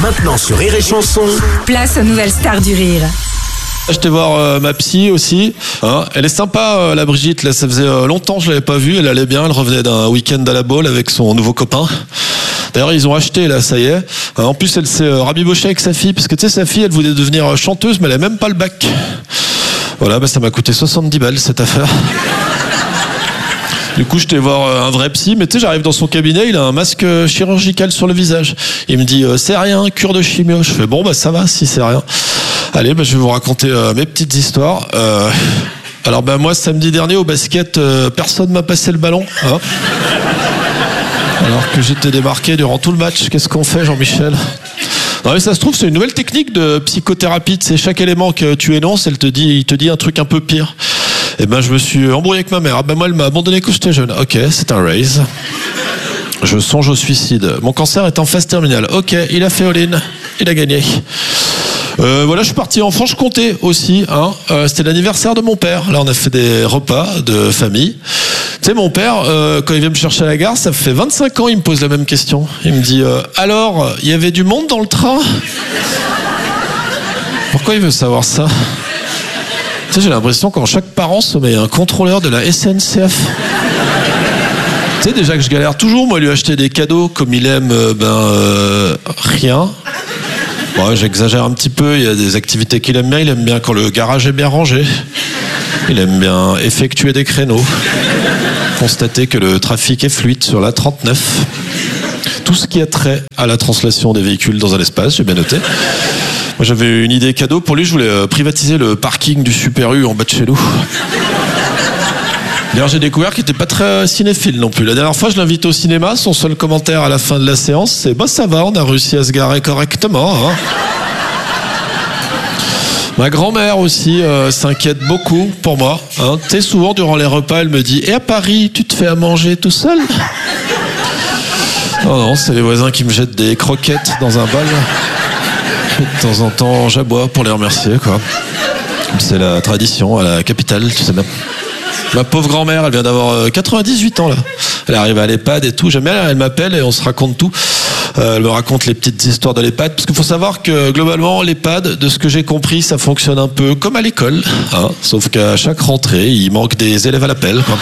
Maintenant sur Rire et Chanson. Place aux nouvelles stars du rire. J'étais voir ma psy aussi. Elle est sympa, la Brigitte. Là, ça faisait longtemps que je l'avais pas vue. Elle allait bien. Elle revenait d'un week-end à la Baule avec son nouveau copain. D'ailleurs, ils ont acheté, là, ça y est. En plus, elle s'est rabibochée avec sa fille. Parce que tu sais, sa fille, elle voulait devenir chanteuse, mais elle a même pas le bac. Voilà, ça m'a coûté 70 balles, cette affaire. Du coup, j'étais voir un vrai psy, mais tu sais, j'arrive dans son cabinet, il a un masque chirurgical sur le visage. Il me dit, c'est rien, cure de chimio. Je fais, ça va, si c'est rien. Allez, je vais vous raconter mes petites histoires. Alors, moi, samedi dernier, au basket, personne m'a passé le ballon. Alors que j'étais démarqué durant tout le match. Qu'est-ce qu'on fait, Jean-Michel ? Non, mais ça se trouve, c'est une nouvelle technique de psychothérapie. C'est chaque élément que tu énonces, il te dit un truc un peu pire. Et je me suis embrouillé avec ma mère. Moi, elle m'a abandonné quand j'étais jeune. Ok, c'est un raise. Je songe au suicide. Mon cancer est en phase terminale. Ok, il a fait all-in. Il a gagné. Voilà, je suis parti en Franche-Comté aussi. C'était l'anniversaire de mon père. Là, on a fait des repas de famille. Tu sais, mon père, quand il vient me chercher à la gare, ça fait 25 ans, il me pose la même question. Il me dit, alors, il y avait du monde dans le train ? Pourquoi il veut savoir ça ? Tu sais, j'ai l'impression qu'en chaque parent se met un contrôleur de la SNCF. Tu sais, déjà que je galère toujours, moi, lui acheter des cadeaux comme il aime, rien. Bon, j'exagère un petit peu, il y a des activités qu'il aime bien. Il aime bien quand le garage est bien rangé. Il aime bien effectuer des créneaux. Constater que le trafic est fluide sur la 39. Tout ce qui a trait à la translation des véhicules dans un espace, j'ai bien noté. Moi, j'avais une idée cadeau pour lui, je voulais privatiser le parking du Super U en bas de chez nous. D'ailleurs, j'ai découvert qu'il n'était pas très cinéphile non plus. La dernière fois, je l'invite au cinéma. Son seul commentaire à la fin de la séance, c'est « ça va, on a réussi à se garer correctement. » Ma grand-mère aussi s'inquiète beaucoup pour moi. Tu sais, souvent, durant les repas, elle me dit « Et à Paris, tu te fais à manger tout seul ?» Non, c'est les voisins qui me jettent des croquettes dans un bol. De temps en temps, j'aboie pour les remercier, quoi. C'est la tradition à la capitale, tu sais même. Ma pauvre grand-mère, elle vient d'avoir 98 ans, là. Elle arrive à l'EHPAD et tout. J'aime bien, elle m'appelle et on se raconte tout. Elle me raconte les petites histoires de l'EHPAD. Parce qu'il faut savoir que, globalement, l'EHPAD, de ce que j'ai compris, ça fonctionne un peu comme à l'école. Sauf qu'à chaque rentrée, il manque des élèves à l'appel, quoi.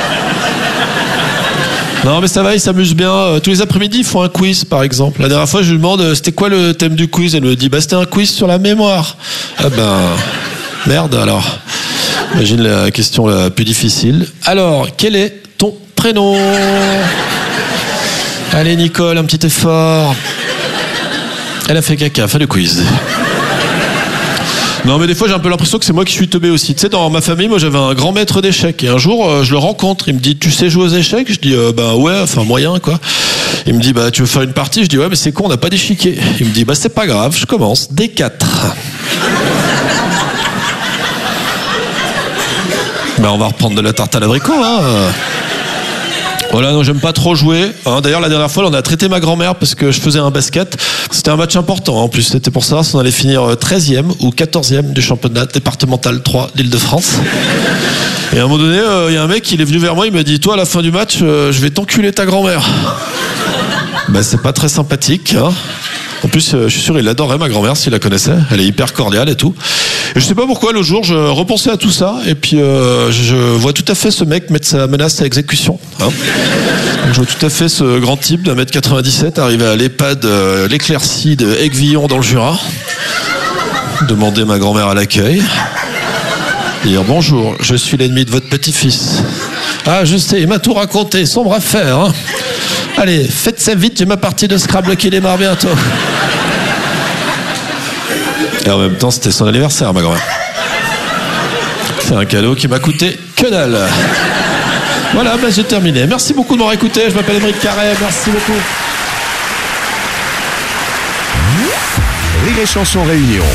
Non, mais ça va, ils s'amusent bien. Tous les après-midi, ils font un quiz, par exemple. La dernière fois, je lui demande, c'était quoi le thème du quiz ? Elle me dit, c'était un quiz sur la mémoire. Merde, alors. Imagine la question la plus difficile. Alors, quel est ton prénom ? Allez, Nicole, un petit effort. Elle a fait caca, fin du quiz. Non, mais des fois, j'ai un peu l'impression que c'est moi qui suis teubé aussi. Tu sais, dans ma famille, moi, j'avais un grand maître d'échecs. Et un jour, je le rencontre. Il me dit, tu sais jouer aux échecs ? Je dis, ouais, moyen, quoi. Il me dit, tu veux faire une partie ? Je dis, ouais, mais c'est con, on n'a pas d'échiquier. Il me dit, c'est pas grave, je commence. D4. On va reprendre de la tarte à l'abricot, Voilà, non, j'aime pas trop jouer. D'ailleurs, la dernière fois, on a traité ma grand-mère parce que je faisais un basket. C'était un match important, en plus. C'était pour savoir si on allait finir 13e ou 14e du championnat départemental 3 d'Île-de-France. Et à un moment donné, il y a un mec, il est venu vers moi, il m'a dit, toi, à la fin du match, je vais t'enculer ta grand-mère. C'est pas très sympathique, En plus, je suis sûr, il adorait ma grand-mère s'il la connaissait. Elle est hyper cordiale et tout. Et je sais pas pourquoi, l'autre jour, je repensais à tout ça. Et puis, je vois tout à fait ce mec mettre sa menace à exécution. Donc, je vois tout à fait ce grand type d'un mètre 97 arriver à l'EHPAD l'Éclaircie de Aiguillon dans le Jura. Demander ma grand-mère à l'accueil. Dire bonjour, je suis l'ennemi de votre petit-fils. Ah, je sais, il m'a tout raconté, sombre affaire. Allez, faites ça vite, j'ai ma partie de Scrabble qui démarre bientôt. Et en même temps, c'était son anniversaire, ma grand-mère. C'est un cadeau qui m'a coûté que dalle. Voilà, j'ai terminé. Merci beaucoup de m'avoir écouté. Je m'appelle Émeric Carré. Merci beaucoup. Rire et Chanson Réunion.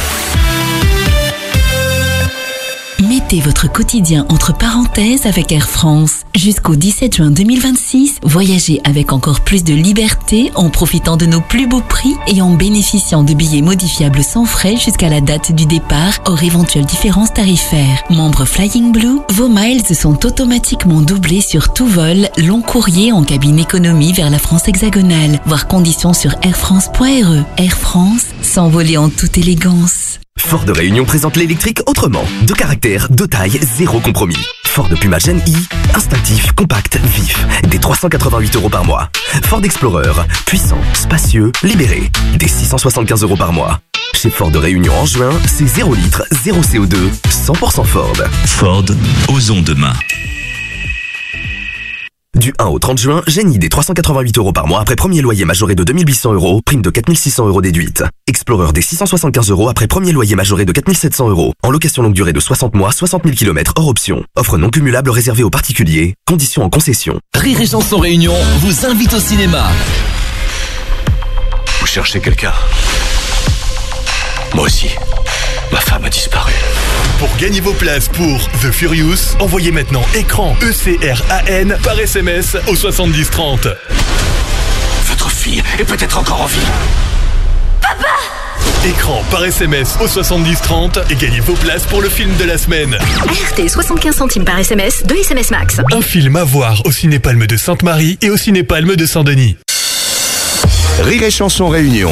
Mettez votre quotidien entre parenthèses avec Air France. Jusqu'au 17 juin 2026, voyagez avec encore plus de liberté en profitant de nos plus beaux prix et en bénéficiant de billets modifiables sans frais jusqu'à la date du départ hors éventuelle différence tarifaire. Membre Flying Blue, vos miles sont automatiquement doublés sur tout vol, long courrier en cabine économie vers la France hexagonale. Voir conditions sur airfrance.re. Air France, s'envoler en toute élégance. Ford de Réunion présente l'électrique autrement. De caractère, de taille, zéro compromis. Ford Puma Gen I, instinctif, compact, vif. Des 388 € par mois. Ford Explorer, puissant, spacieux, libéré. Des 675 € par mois. Chez Ford de Réunion en juin, c'est 0 litre, 0 CO2, 100% Ford. Ford, osons demain. Du 1 au 30 juin, Génie des 388 € par mois après premier loyer majoré de 2800 €, prime de 4600 € déduite. Explorer des 675 € après premier loyer majoré de 4700 €. En location longue durée de 60 mois, 60 000 km hors option. Offre non cumulable réservée aux particuliers. Conditions en concession. Rire et Chanson Réunion vous invite au cinéma. Vous cherchez quelqu'un? Moi aussi. Ma femme a disparu. Pour gagner vos places pour The Furious, envoyez maintenant écran ECRAN par SMS au 70 30. Votre fille est peut-être encore en vie. Écran par SMS au 70 30 et gagnez vos places pour le film de la semaine. RT 75 centimes par SMS, 2 SMS max. Un film à voir au Ciné-Palme de Sainte-Marie et au Ciné-Palme de Saint-Denis. Rire et Chanson Réunion.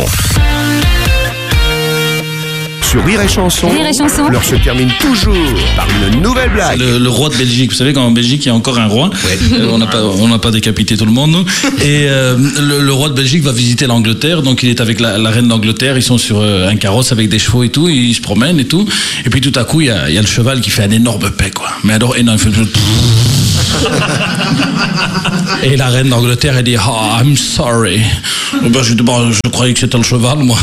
Sur Rire et Chanson, l'heure se termine toujours par une nouvelle blague. Le roi de Belgique, vous savez qu'en Belgique il y a encore un roi. On n'a pas décapité tout le monde, nous. Et le roi de Belgique va visiter l'Angleterre, donc il est avec la reine d'Angleterre. Ils sont sur un carrosse avec des chevaux et tout. Ils se promènent et tout. Et puis tout à coup il y a le cheval qui fait un énorme paix, quoi. Mais alors énorme. Et la reine d'Angleterre elle dit I'm sorry. Ben, je croyais que c'était le cheval, moi.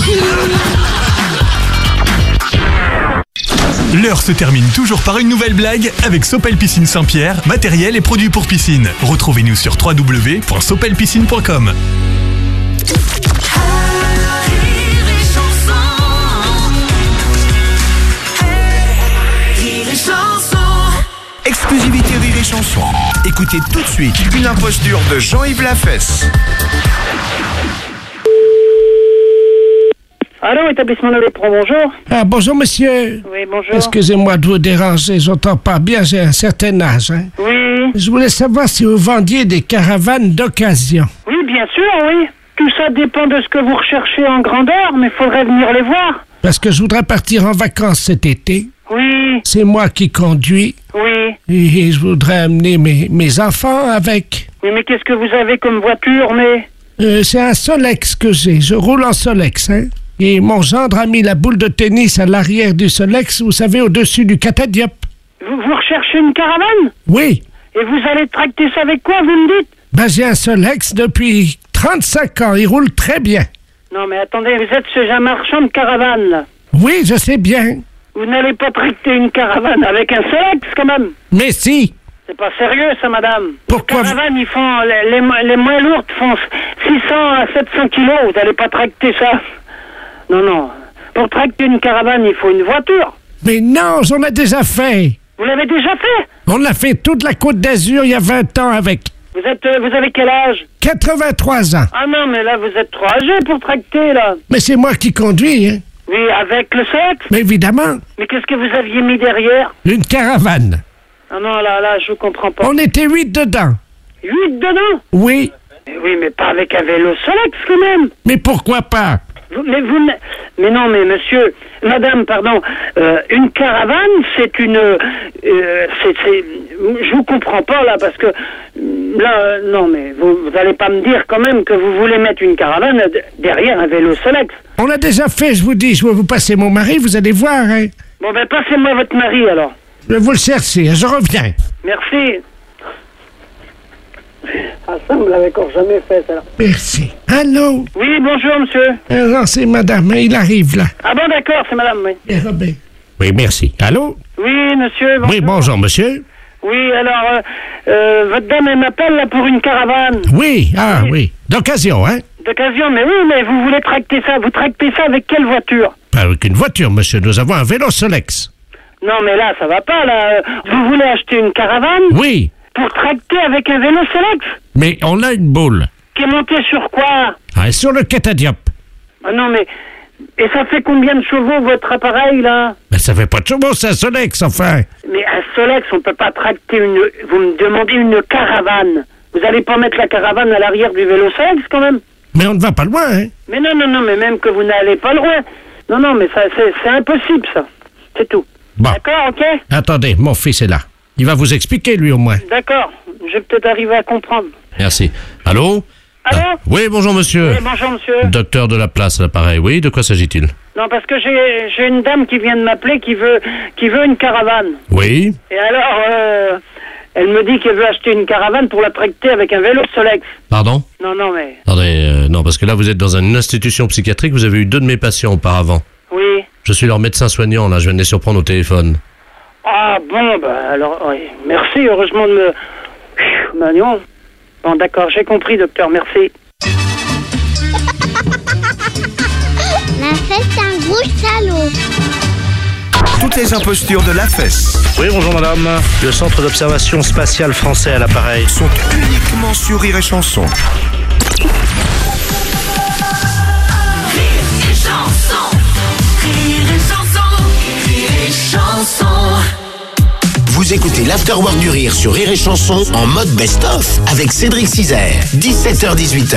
L'heure se termine toujours par une nouvelle blague avec Sopel Piscine Saint-Pierre, matériel et produits pour piscine. Retrouvez-nous sur www.sopelpiscine.com. Exclusivité Rire et Chanson. Écoutez tout de suite une imposture de Jean-Yves Lafesse. Allô, établissement de l'Épron, bonjour. Ah, bonjour, monsieur. Oui, bonjour. Excusez-moi de vous déranger, j'entends pas bien, j'ai un certain âge. Hein. Oui. Je voulais savoir si vous vendiez des caravanes d'occasion. Oui, bien sûr, oui. Tout ça dépend de ce que vous recherchez en grandeur, mais il faudrait venir les voir. Parce que je voudrais partir en vacances cet été. Oui. C'est moi qui conduis. Oui. Et je voudrais amener mes enfants avec. Oui, mais qu'est-ce que vous avez comme voiture, mais... C'est un Solex que j'ai, je roule en Solex, hein. Et mon gendre a mis la boule de tennis à l'arrière du Solex, vous savez, au-dessus du catadiop. Vous recherchez une caravane? Oui. Et vous allez tracter ça avec quoi, vous me dites? Ben, j'ai un Solex depuis 35 ans, il roule très bien. Non, mais attendez, vous êtes chez un marchand de caravane, là. Oui, je sais bien. Vous n'allez pas tracter une caravane avec un Solex, quand même. Mais si. C'est pas sérieux, ça, madame. Pourquoi Les caravanes, ils font... Les moins lourdes font 600 à 700 kilos. Vous n'allez pas tracter ça. Non, non. Pour tracter une caravane, il faut une voiture. Mais non, j'en ai déjà fait. Vous l'avez déjà fait? On l'a fait toute la Côte d'Azur il y a 20 ans avec. Vous avez quel âge? 83 ans. Ah non, mais là, vous êtes trop âgé pour tracter, là. Mais c'est moi qui conduis, hein. Oui, avec le Solex? Mais évidemment. Mais qu'est-ce que vous aviez mis derrière? Une caravane. Ah non, là, je comprends pas. On était 8 dedans. 8 dedans? Oui. Oui, mais pas avec un vélo Solex, quand même. Mais pourquoi pas? Mais non, mais monsieur, madame, pardon, une caravane, c'est une, je vous comprends pas là, parce que là, non, mais vous allez pas me dire quand même que vous voulez mettre une caravane derrière un vélo Solex. On l'a déjà fait, je vous dis, je vais vous passer mon mari, vous allez voir, hein. Bon, ben passez-moi votre mari alors. Je vais vous le chercher, je reviens. Merci. Ah, ça, on l'avait encore jamais fait, ça. Merci. Allô? Oui, bonjour, monsieur. Non, c'est madame, il arrive, là. Ah bon, d'accord, c'est madame, oui. Et Robert. Oui, merci. Allô? Oui, monsieur, bonjour. Oui, bonjour, monsieur. Oui, alors, votre dame, elle m'appelle, là, pour une caravane. Oui, oui. D'occasion, hein? D'occasion, mais oui, mais vous voulez tracter ça. Vous tractez ça avec quelle voiture? Pas avec une voiture, monsieur. Nous avons un vélo Solex. Non, mais là, ça va pas, là. Vous voulez acheter une caravane? Oui. pour tracter avec un vélo Solex. Mais on a une boule. Qui est montée sur quoi? Ah, sur le catadiop. Ah non, mais... Et ça fait combien de chevaux, votre appareil, là? Mais ça fait pas de chevaux, c'est un Solex, enfin. Mais un Solex, on peut pas tracter une... Vous me demandez une caravane. Vous allez pas mettre la caravane à l'arrière du vélo Solex, quand même? Mais on ne va pas loin, hein. Mais non, mais même que vous n'allez pas loin. Non, mais ça, c'est impossible, ça. C'est tout. Bon. D'accord, ok? Attendez, mon fils est là. Il va vous expliquer, lui, au moins. D'accord. Je vais peut-être arriver à comprendre. Merci. Allô? Allô? Oui, bonjour, monsieur. Oui, bonjour, monsieur. Docteur de la place, à l'appareil. Oui, de quoi s'agit-il? Non, parce que j'ai une dame qui vient de m'appeler qui veut une caravane. Oui. Et alors, elle me dit qu'elle veut acheter une caravane pour la tracter avec un vélo Solex. Pardon? Non, mais... Attendez, non, parce que là, vous êtes dans une institution psychiatrique, vous avez eu 2 de mes patients auparavant. Oui. Je suis leur médecin soignant, là, je viens de les surprendre au téléphone. Ah, bon, alors, oui. Merci, heureusement de me... non. Bon, d'accord, j'ai compris, docteur, merci. La fesse, c'est un gros salaud. Toutes les impostures de la fesse. Oui, bonjour madame. Le centre d'observation spatiale français à l'appareil. Sont uniquement sur Rire et Chanson. Vous écoutez l'Afterwork du Rire sur Rire et Chanson en mode best-of avec Cédric Cizer, 17h-18h.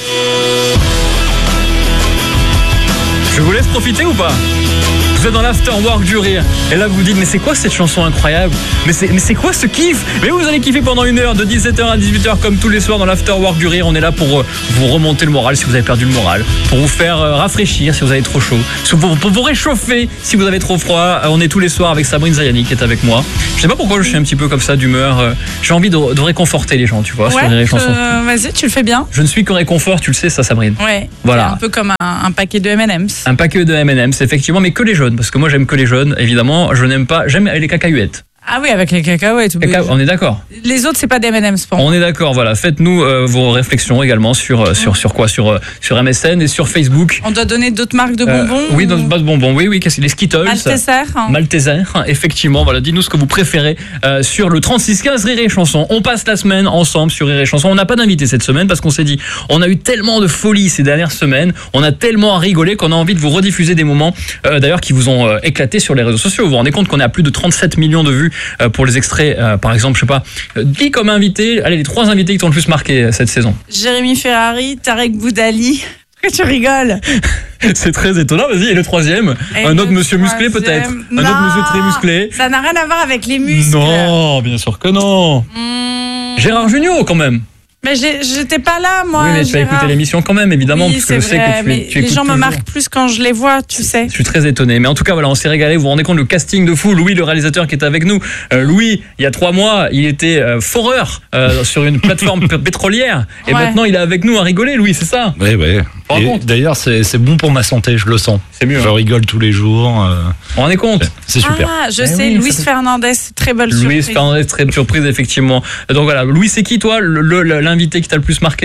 Je vous laisse profiter ou pas? Vous êtes dans l'Afterwork du Rire. Et là vous vous dites, mais c'est quoi cette chanson incroyable? Mais c'est quoi ce kiff? Mais vous allez kiffer pendant 1 heure de 17h à 18h comme tous les soirs dans l'Afterwork du Rire. On est là pour vous remonter le moral si vous avez perdu le moral, pour vous faire rafraîchir si vous avez trop chaud, pour vous réchauffer si vous avez trop froid. On est tous les soirs avec Sabrine Zayani qui est avec moi. Je sais pas pourquoi je suis un petit peu comme ça d'humeur. J'ai envie de réconforter les gens, tu vois, sur Rire et Chanson. Vas-y, tu le fais bien. Je ne suis que réconfort, tu le sais ça, Sabrine. Ouais. Voilà. Un peu comme un paquet de M&M's. Un paquet de M&M's, effectivement, mais que les jaunes, parce que moi j'aime que les jaunes, évidemment. Je n'aime pas, j'aime les cacahuètes. Ah oui, avec les cacahuètes. On est d'accord. Les autres, c'est pas des M&M's pour moi. On est d'accord, voilà. Faites-nous vos réflexions également sur quoi, sur MSN et sur Facebook. On doit donner d'autres marques de bonbons. Oui, d'autres marques de bonbons. Oui, qu'est-ce que les Skittles. Malteser, effectivement. Voilà, dites-nous ce que vous préférez sur le 3615 Rire et Chanson. On passe la semaine ensemble sur Rire et Chanson. On n'a pas d'invité cette semaine parce qu'on s'est dit, on a eu tellement de folie ces dernières semaines, on a tellement à rigoler qu'on a envie de vous rediffuser des moments d'ailleurs qui vous ont éclaté sur les réseaux sociaux. Vous vous rendez compte qu'on est à plus de 37 millions de vues pour les extraits, par exemple, je sais pas, qui comme invité, allez, les 3 invités qui t'ont le plus marqué cette saison? Jérémy Ferrari, Tarek Boudali. Pourquoi tu rigoles? C'est très étonnant, vas-y, et le 3e? Un autre monsieur musclé peut-être? Un autre monsieur très musclé? Ça n'a rien à voir avec les muscles. Non, bien sûr que non. Gérard Jugnot quand même. Mais j'étais pas là, moi. Oui, mais tu as écouté l'émission quand même, évidemment, oui, parce que je sais que tu les gens me toujours. marquent plus quand je les vois, tu sais. Je suis très étonné. Mais en tout cas, voilà, on s'est régalé. Vous vous rendez compte le casting de fou. Louis, le réalisateur qui est avec nous. Louis, il y a 3 mois, il était foreur sur une plateforme pétrolière. Et maintenant, il est avec nous à rigoler, Louis, c'est ça? Oui. D'ailleurs, c'est bon pour ma santé, je le sens. C'est mieux. Je rigole tous les jours. On en est compte. C'est super. Ah, je sais, oui, Luis Fernandez, très belle surprise. Luis Fernandez, très belle surprise, effectivement. Donc voilà, Louis, c'est qui, toi, l'invité qui t'a le plus marqué?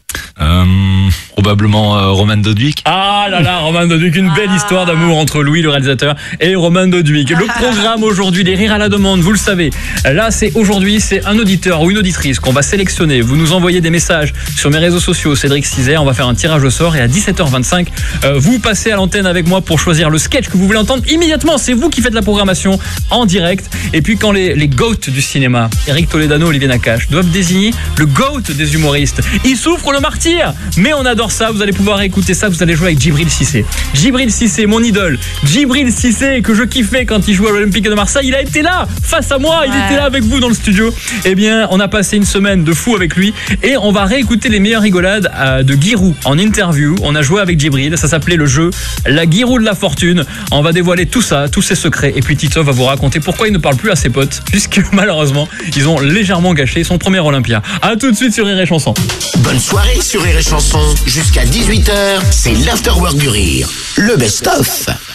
Probablement Roman Doduic. Ah là là, Roman Doduic, une belle histoire d'amour entre Louis le réalisateur et Roman Doduic. Le programme aujourd'hui, les rires à la demande, vous le savez. Là, c'est un auditeur ou une auditrice qu'on va sélectionner. Vous nous envoyez des messages sur mes réseaux sociaux, Cédric Cizer. On va faire un tirage au sort et à 17h25, vous passez à l'antenne avec moi pour choisir le sketch que vous voulez entendre immédiatement. C'est vous qui faites la programmation en direct. Et puis quand les GOAT du cinéma, Eric Toledano, Olivier Nakache, doivent désigner le GOAT des humoristes, ils souffrent le martyr, mais on adore ça. Vous allez pouvoir écouter ça. Vous allez jouer avec Djibril Cissé. Djibril Cissé, mon idole. Djibril Cissé, que je kiffais quand il jouait à l'Olympique de Marseille. Il a été là, face à moi. Il était là avec vous dans le studio. Eh bien, on a passé une semaine de fou avec lui et on va réécouter les meilleures rigolades de Giroud en interview. On a joué avec Djibril. Ça s'appelait le jeu La Giroud de la Fortune. On va dévoiler tout ça, tous ses secrets. Et puis Tito va vous raconter pourquoi il ne parle plus à ses potes, puisque malheureusement, ils ont légèrement gâché son premier Olympia. À tout de suite sur Rire et Chanson. Bonne soirée sur Rire et Chanson. Jusqu'à 18h, c'est l'Afterwork du Rire. Le best-of.